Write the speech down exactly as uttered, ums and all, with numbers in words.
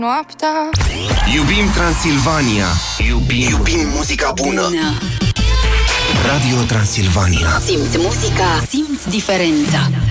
Noaptea. Iubim Transilvania. Iubim, Iubim muzica bună. bună. Radio Transilvania. Simți muzica, simți diferența.